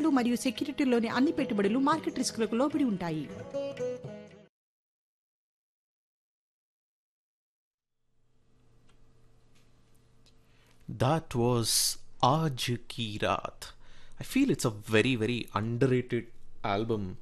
భద్రతలు మరియు సెక్యూరిటీలోని అన్ని పెట్టుబడులు మార్కెట్ రిస్కులకు లోబడి ఉంటాయి. That was Aaj Ki Raat. I feel it's a very, very underrated album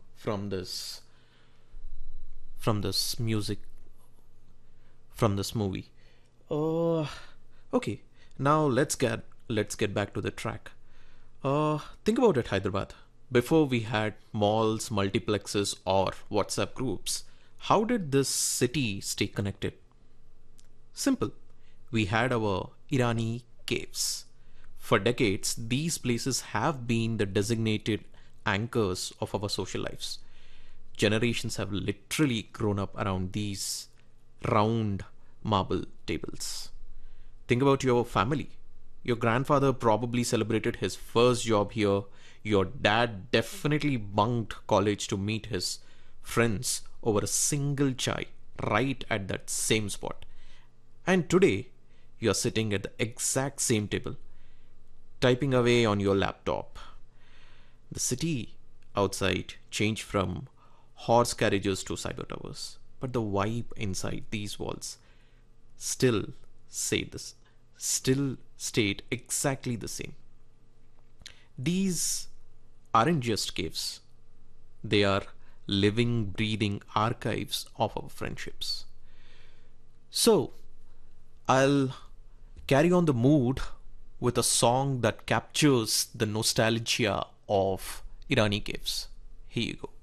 from this music, from this movie. Uh, okay, now let's get back to the track. Think about it, Hyderabad. Before we had malls, multiplexes, or WhatsApp groups, how did this city stay connected? Simple. We had our Irani caves. For decades, these places have been the designated anchors of our social lives. Generations have literally grown up around these round marble tables. Think about your family. Your grandfather probably celebrated his first job here. Your dad definitely bunked college to meet his friends over a single chai right at that same spot. And today, you're sitting at the exact same table, typing away on your laptop. The city outside changed from horse carriages to cyber towers, but the vibe inside these walls still say this, still stayed exactly the same. These aren't just caves, they are living, breathing archives of our friendships. So, I'll carry on the mood with a song that captures the nostalgia of Irani caves. Here you go.